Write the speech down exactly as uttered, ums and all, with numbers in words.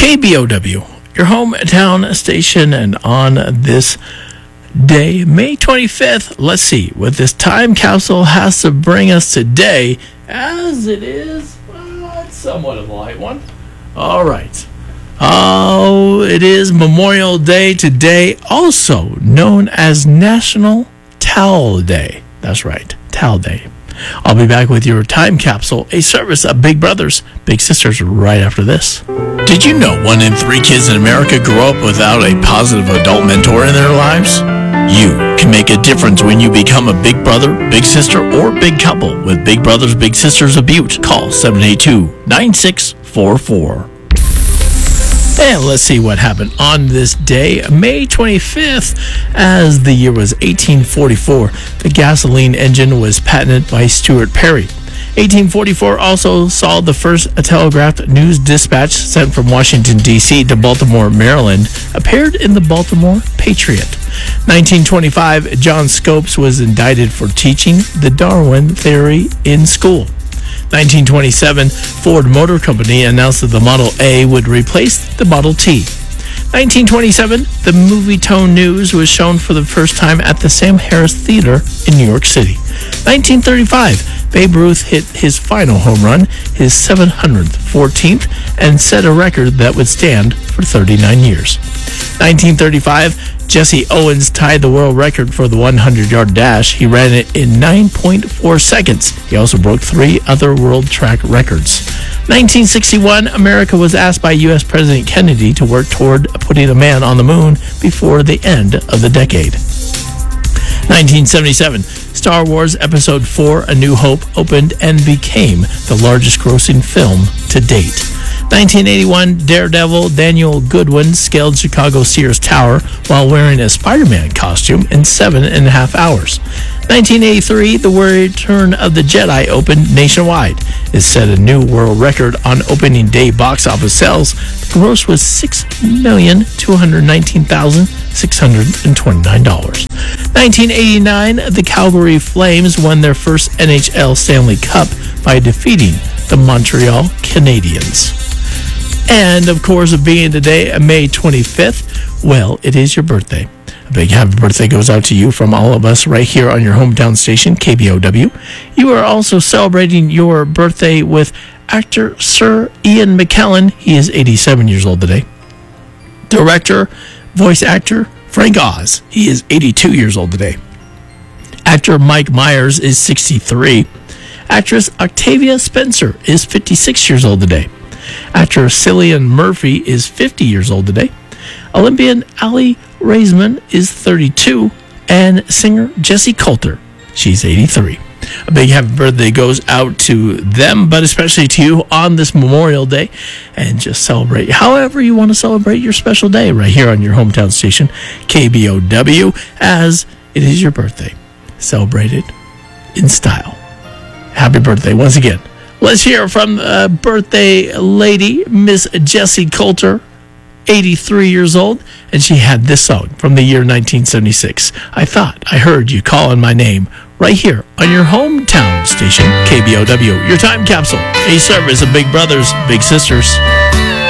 K B O W, your hometown station, and on this day, May twenty-fifth, let's see what this time capsule has to bring us today, as it is uh, somewhat of a light one. All right. Oh, it is Memorial Day today, also known as National Towel Day. That's right, Towel Day. I'll be back with your time capsule, a service of Big Brothers, Big Sisters, right after this. Did you know one in three kids in America grow up without a positive adult mentor in their lives? You can make a difference when you become a big brother, big sister, or big couple with Big Brothers, Big Sisters of Butte. Call seven eight two, nine six four four. And let's see what happened on this day, May twenty-fifth, as the year was eighteen forty-four. The gasoline engine was patented by Stuart Perry. eighteen forty-four also saw the first telegraphed news dispatch sent from Washington, D C to Baltimore, Maryland, appeared in the Baltimore Patriot. nineteen twenty-five, John Scopes was indicted for teaching the Darwin theory in school. nineteen twenty-seven, Ford Motor Company announced that the Model A would replace the Model T. nineteen twenty-seven, the movie Tone News was shown for the first time at the Sam Harris Theater in New York City. nineteen thirty-five, Babe Ruth hit his final home run, his seven hundred fourteenth, and set a record that would stand for thirty-nine years. nineteen thirty-five, Jesse Owens tied the world record for the hundred-yard dash. He ran it in nine point four seconds. He also broke three other world track records. nineteen sixty-one, America was asked by U S President Kennedy to work toward putting a man on the moon before the end of the decade. nineteen seventy-seven, Star Wars Episode four, A New Hope, opened and became the largest grossing film to date. nineteen eighty-one, Daredevil Daniel Goodwin scaled Chicago Sears Tower while wearing a Spider-Man costume in seven and a half hours. nineteen eighty-three, The Return of the Jedi opened nationwide. It set a new world record on opening day box office sales. The gross was six million two hundred nineteen thousand six hundred twenty-nine dollars. nineteen eighty-nine, the Calgary Flames won their first N H L Stanley Cup by defeating the Montreal Canadiens. And, of course, being today, May twenty-fifth, well, it is your birthday. A big happy birthday goes out to you from all of us right here on your hometown station, K B O W. You are also celebrating your birthday with actor Sir Ian McKellen. He is eighty-seven years old today. Director, voice actor Frank Oz. He is eighty-two years old today. Actor Mike Myers is sixty-three. Actress Octavia Spencer is fifty-six years old today. Actor Cillian Murphy is fifty years old today. Olympian Ali Raisman is thirty-two. And singer Jessie Coulter, she's eighty-three. A big happy birthday goes out to them, but especially to you on this Memorial Day. And just celebrate however you want to celebrate your special day right here on your hometown station, K B O W, as it is your birthday. Celebrate it in style. Happy birthday once again. Let's hear from the birthday lady, Miss Jessie Coulter, eighty-three years old, and she had this song from the year nineteen seventy-six. I thought I heard you calling my name right here on your hometown station, K B O W, your time capsule, a service of Big Brothers, Big Sisters.